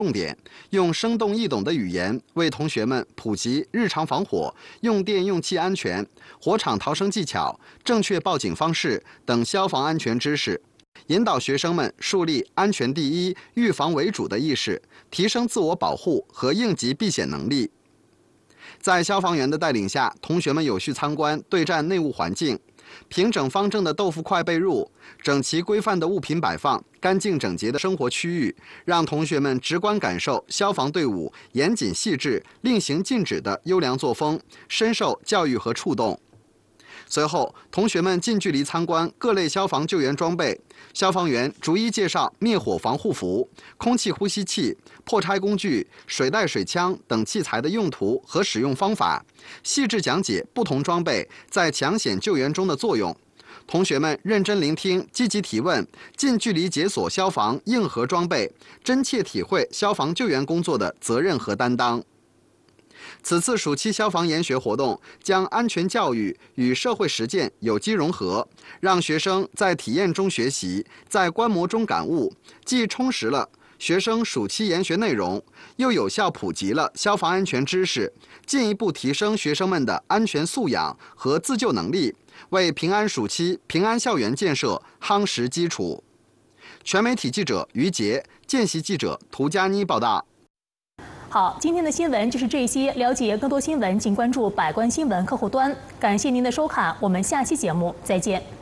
重点，用生动易懂的语言为同学们普及日常防火、用电用气安全、火场逃生技巧、正确报警方式等消防安全知识，引导学生们树立安全第一、预防为主的意识，提升自我保护和应急避险能力。在消防员的带领下，同学们有序参观对战内务环境。平整方正的豆腐块被褥，整齐规范的物品摆放，干净整洁的生活区域，让同学们直观感受消防队伍严谨细致、令行禁止的优良作风，深受教育和触动。随后，同学们近距离参观各类消防救援装备，消防员逐一介绍灭火防护服、空气呼吸器、破拆工具、水袋、水枪等器材的用途和使用方法，细致讲解不同装备在抢险救援中的作用。同学们认真聆听，积极提问，近距离解锁消防硬核装备，真切体会消防救援工作的责任和担当。此次暑期消防研学活动将安全教育与社会实践有机融合，让学生在体验中学习，在观摩中感悟，既充实了学生暑期研学内容，又有效普及了消防安全知识，进一步提升学生们的安全素养和自救能力，为平安暑期、平安校园建设夯实基础。全媒体记者于杰，见习记者涂佳妮报道。 好，今天的新闻就是这些。了解更多新闻，请关注百官新闻客户端。感谢您的收看，我们下期节目再见。